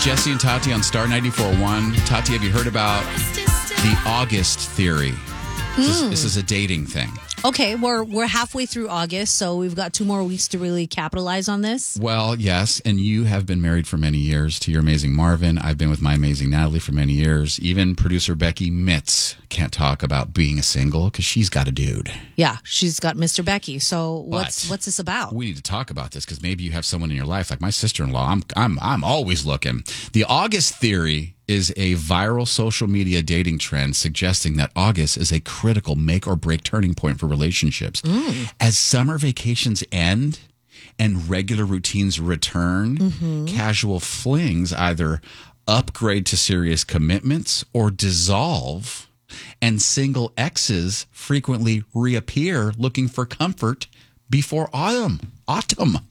It's Jesse and Tati on Star 94.1. Tati, have you heard about the August theory? This is a dating thing. Okay, we're halfway through August, so we've got 2 more weeks to really capitalize on this. Well, yes, and you have been married for many years to your amazing Marvin. I've been with my amazing Natalie for many years. Even producer Becky Mitz can't talk about being a single because she's got a dude. Yeah, she's got Mr. Becky. So what's this about? We need to talk about this because maybe you have someone in your life like my sister-in-law. I'm always looking. The August theory is a viral social media dating trend suggesting that August is a critical make or break turning point for relationships. As summer vacations end and regular routines return, casual flings either upgrade to serious commitments or dissolve, and single exes frequently reappear looking for comfort before autumn. I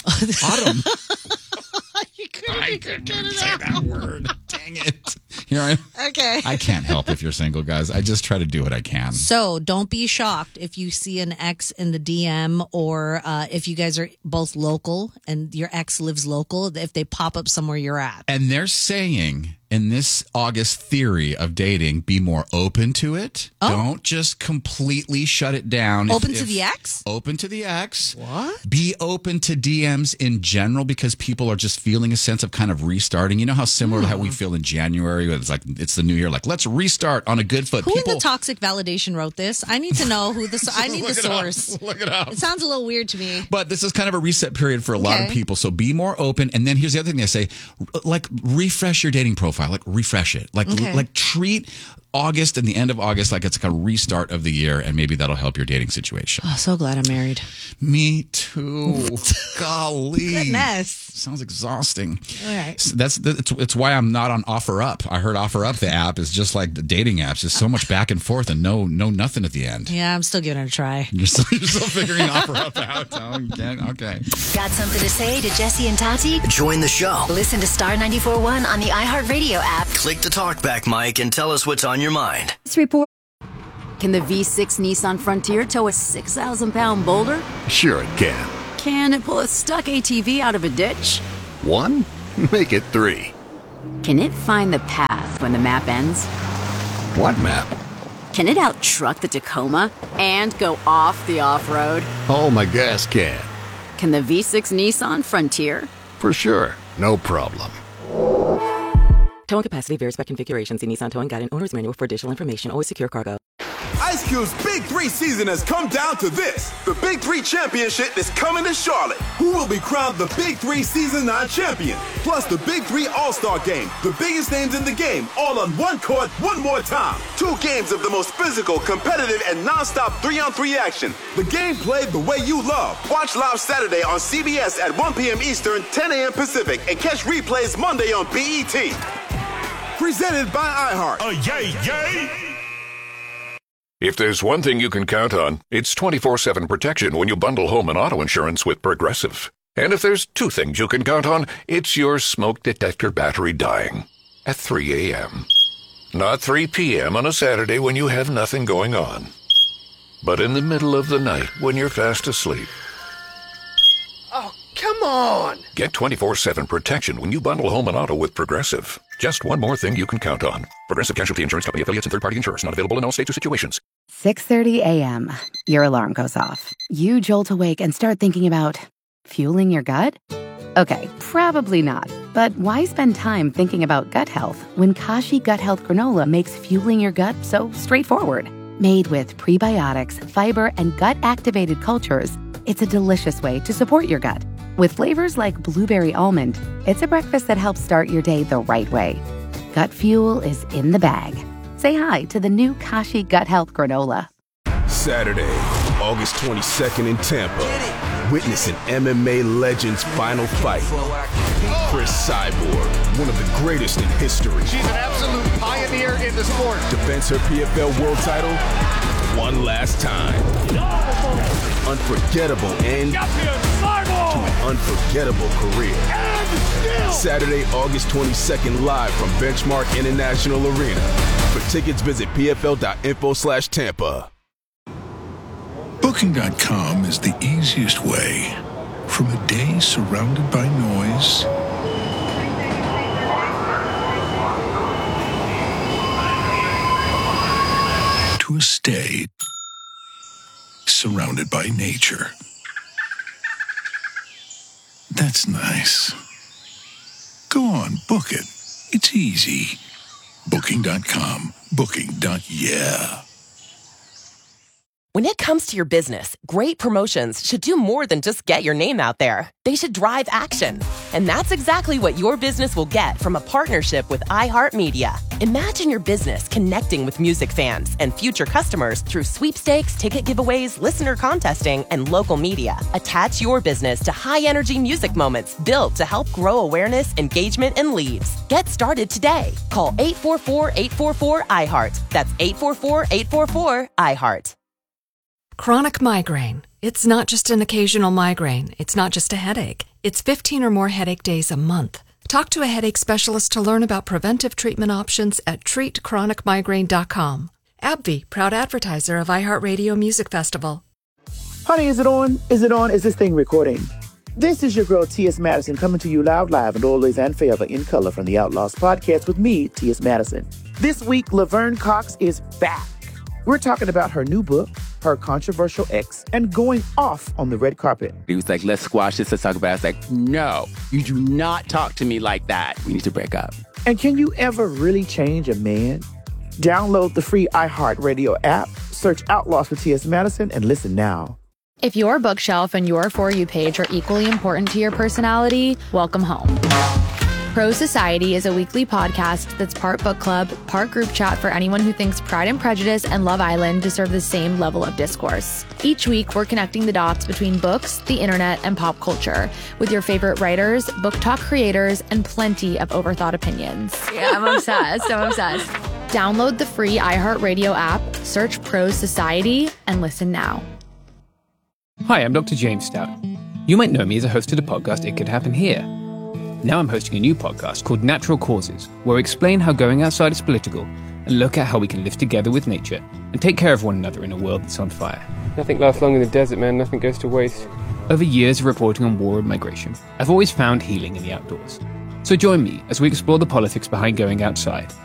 couldn't say that word. Dang it. Okay. I can't help if you're single, guys. I just try to do what I can. So don't be shocked if you see an ex in the DM or if you guys are both local and your ex lives local, if they pop up somewhere you're at. And they're saying in this August theory of dating, be more open to it. Oh. Don't just completely shut it down. Open to the ex? Open to the ex. What? Be open to DMs in general because people are just feeling a sense of kind of restarting. You know how similar to how we feel in January when it's the new year, like let's restart on a good foot. Who in the toxic validation wrote this? I need to know who this. I need the source. Look it up. It sounds a little weird to me. But this is kind of a reset period for a lot of people. So be more open. And then here's the other thing they say, like refresh your dating profile, like refresh it, like treat August and the end of August like it's like a restart of the year, and maybe that'll help your dating situation. Oh, so glad I'm married. Me too. Golly. Goodness. Sounds exhausting. All right. So it's why I'm not on OfferUp. I heard OfferUp, the app, is just like the dating apps. There's so much back and forth and no nothing at the end. Yeah, I'm still giving it a try. You're still figuring OfferUp out. Oh, you can't? Okay. Got something to say to Jesse and Tati? Join the show. Listen to Star 94.1 on the iHeartRadio app. Click the talkback mic and tell us what's on your mind. This report. Can the V6 Nissan Frontier tow a 6,000-pound boulder? Sure it can. Can it pull a stuck ATV out of a ditch? 1? Make it 3. Can it find the path when the map ends? What map? Can it out-truck the Tacoma and go off the off-road? Oh, my gas can. Can the V6 Nissan Frontier? For sure. No problem. Towing capacity varies by configuration. See Nissan Towing Guide and Owner's Manual for additional information. Always secure cargo. Ice Cube's Big 3 season has come down to this. The Big 3 Championship is coming to Charlotte. Who will be crowned the Big 3 Season 9 champion? Plus the Big 3 All-Star Game. The biggest names in the game, all on one court, one more time. 2 games of the most physical, competitive, and non-stop 3-on-3 action. The game played the way you love. Watch live Saturday on CBS at 1 p.m. Eastern, 10 a.m. Pacific, and catch replays Monday on BET. Presented by iHeart. Yay! If there's one thing you can count on, it's 24/7 protection when you bundle home and auto insurance with Progressive. And if there's 2 things you can count on, it's your smoke detector battery dying at 3 a.m. Not 3 p.m. on a Saturday when you have nothing going on, but in the middle of the night when you're fast asleep. Oh, come on! Get 24/7 protection when you bundle home and auto with Progressive. Just one more thing you can count on. Progressive Casualty Insurance Company, affiliates, and third-party insurers. Not available in all states or situations. 6:30 a.m. Your alarm goes off. You jolt awake and start thinking about fueling your gut? Okay, probably not. But why spend time thinking about gut health when Kashi Gut Health Granola makes fueling your gut so straightforward? Made with prebiotics, fiber, and gut-activated cultures, it's a delicious way to support your gut. With flavors like blueberry almond, it's a breakfast that helps start your day the right way. Gut fuel is in the bag. Say hi to the new Kashi Gut Health Granola. Saturday, August 22nd in Tampa. Witness an MMA legend's final fight. Chris Cyborg, one of the greatest in history. She's an absolute pioneer in the sport. Defends her PFL world title one last time. Unforgettable end to an unforgettable career. Saturday, August 22nd, live from Benchmark International Arena. For tickets, visit pfl.info/Tampa. Booking.com is the easiest way. From a day surrounded by noise stay surrounded by nature. That's nice. Go on, book it. It's easy. Booking.com. Booking.yeah. When it comes to your business, great promotions should do more than just get your name out there. They should drive action. And that's exactly what your business will get from a partnership with iHeartMedia. Imagine your business connecting with music fans and future customers through sweepstakes, ticket giveaways, listener contesting, and local media. Attach your business to high-energy music moments built to help grow awareness, engagement, and leads. Get started today. Call 844-844-iHeart. That's 844-844-iHeart. Chronic migraine. It's not just an occasional migraine. It's not just a headache. It's 15 or more headache days a month. Talk to a headache specialist to learn about preventive treatment options at treatchronicmigraine.com. AbbVie, proud advertiser of iHeartRadio Music Festival. Honey, is it on? Is it on? Is this thing recording? This is your girl, T.S. Madison, coming to you loud, live, and always and forever in color from the Outlaws podcast with me, T.S. Madison. This week, Laverne Cox is back. We're talking about her new book, her controversial ex, and going off on the red carpet. He was like, let's squash this, let's talk about it. I was like, no, you do not talk to me like that. We need to break up. And can you ever really change a man? Download the free iHeartRadio app, search Outlaws with T.S. Madison, and listen now. If your bookshelf and your For You page are equally important to your personality, welcome home. Pro Society is a weekly podcast that's part book club, part group chat for anyone who thinks Pride and Prejudice and Love Island deserve the same level of discourse. Each week, we're connecting the dots between books, the internet, and pop culture with your favorite writers, book talk creators, and plenty of overthought opinions. Yeah, I'm obsessed. Download the free iHeartRadio app, search Pro Society, and listen now. Hi, I'm Dr. James Stout. You might know me as a host of the podcast It Could Happen Here. Now I'm hosting a new podcast called Natural Causes, where we explain how going outside is political and look at how we can live together with nature and take care of one another in a world that's on fire. Nothing lasts long in the desert, man. Nothing goes to waste. Over years of reporting on war and migration, I've always found healing in the outdoors. So join me as we explore the politics behind going outside